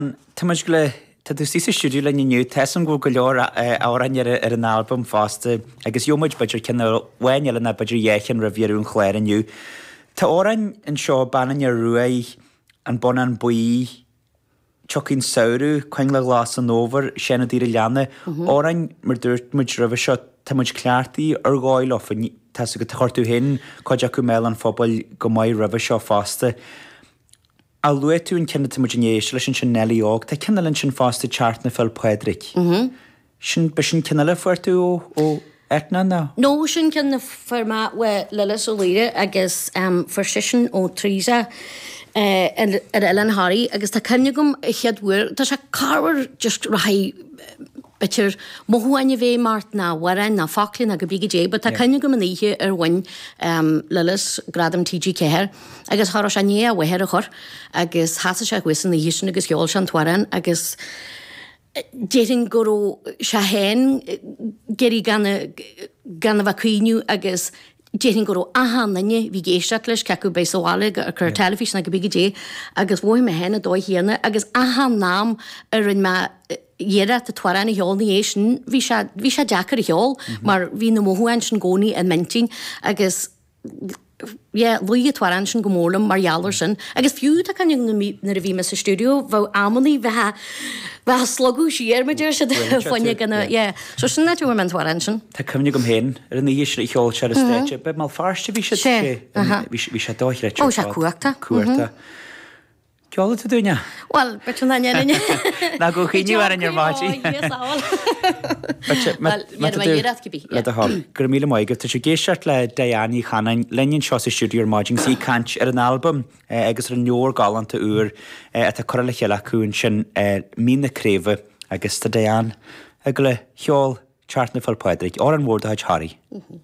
Táid go le tá tú sí stúdiú le nniu team go leor áran ar an album fásta agus jomuid beidir cinna bhhaine na beidir dhéchan ra bhíarún chléir aniu. Tá áran an seo banan ar ruaí an bon an buí tucinn saoú chuin le glas an óver sinna dtíra leanna áran mar dúirt muid rah seo tá muid cleartaí ar gáil ofan tá go chuirtú hin chuide acu mé an fphobal go maiid rah seo fásta. A luú tú an cinna munéis leis sin Nelly ág, Tá cinnalinn sin fásta teart na fel Pedric. Sin be sin cinnala fuirtú ó etna ná? No sin cinna forma we lelas ó líire agus forsisin ó trísa ar Ellen Harry agus tá cynne gom cheadhúir, tá se carhar just rahai betir mohuaine bvé mart na waran na faclin a go bigi dé, but tá cynne gom an ihe ar wain lelas gradam TG Ceher agus har se ní a weher a chor agus hasa se gwisan na hisin agus geol sean waran agus déting goró se hen geri gan vacuiniu agus déting goró ahanne vi géisiat leis ceú bei soále a chur telefís na go bigi dé agus bhoi me hen a dói hianna agus ahan nám ar an ma Iera te twaran i heol ni eisiau, vi sa jacar i heol, mar vi na mohuan sy'n goni yn menting, agus, lwy y twaran sy'n gomorlam mar ialar sy'n, agus fiw ta can yung na fi mes y studio, fau amoni fa slogw sier, ma dyr sy'n ffonio gyda, so sy'n na dwi'n mynd twaran sy'n. Tá cymnig am hyn, ar ni eisiau i heol siar ystadau, be mal farst fi sa doich rech. O, sa cwrta. Cwrta. Ceála tú dúine? Wel, beth yn anian. Na go chi'niu ar an ar máti. Le a hall. Gur míle maigad, tá sé géisiart le Diana Chanan lenin seo sa stúdiú'r mágin sí cant ar an album agus ar an neor galanta úr a tá cora le cheala cún sin mína créfa agus tá Diana a go le cheol Chartna fel Pedric, or an word Harry.